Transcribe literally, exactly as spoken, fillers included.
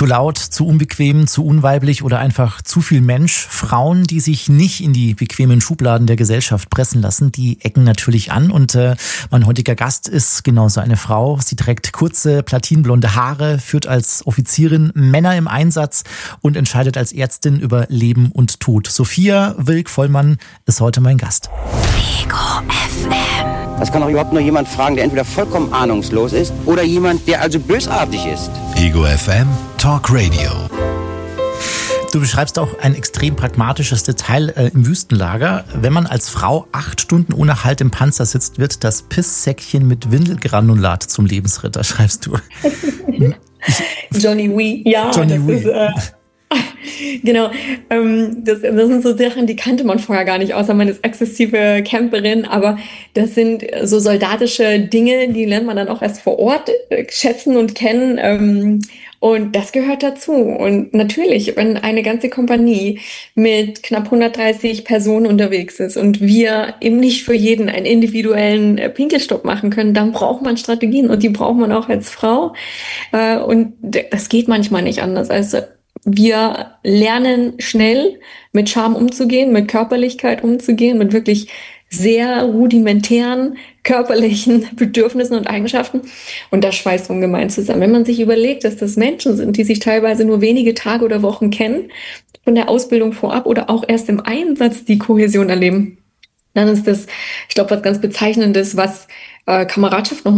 Zu laut, zu unbequem, zu unweiblich oder einfach zu viel Mensch. Frauen, die sich nicht in die bequemen Schubladen der Gesellschaft pressen lassen, die ecken natürlich an. Und äh, mein heutiger Gast ist genauso eine Frau. Sie trägt kurze, platinblonde Haare, führt als Offizierin Männer im Einsatz und entscheidet als Ärztin über Leben und Tod. Sophia Wilk-Vollmann ist heute mein Gast. Ego F M. Das kann doch überhaupt nur jemand fragen, der entweder vollkommen ahnungslos ist oder jemand, der also bösartig ist. Ego F M Talk Radio. Du beschreibst auch ein extrem pragmatisches Detail äh, im Wüstenlager. Wenn man als Frau acht Stunden ohne Halt im Panzer sitzt, wird das Pisssäckchen mit Windelgranulat zum Lebensritter, schreibst du. Johnny Wee, ja, Johnny das Wee. ist... Äh Genau, ähm, das, das sind so Sachen, die kannte man vorher gar nicht, außer man ist exzessive Camperin, aber das sind so soldatische Dinge, die lernt man dann auch erst vor Ort äh, schätzen und kennen, ähm, und das gehört dazu. Und natürlich, wenn eine ganze Kompanie mit knapp hundertdreißig Personen unterwegs ist und wir eben nicht für jeden einen individuellen äh, Pinkelstopp machen können, dann braucht man Strategien und die braucht man auch als Frau, äh, und d- das geht manchmal nicht anders. Also wir lernen schnell mit Scham umzugehen, mit Körperlichkeit umzugehen, mit wirklich sehr rudimentären körperlichen Bedürfnissen und Eigenschaften. Und das schweißt ungemein zusammen. Wenn man sich überlegt, dass das Menschen sind, die sich teilweise nur wenige Tage oder Wochen kennen, von der Ausbildung vorab oder auch erst im Einsatz die Kohäsion erleben, dann ist das, ich glaube, was ganz Bezeichnendes, was äh, Kameradschaft noch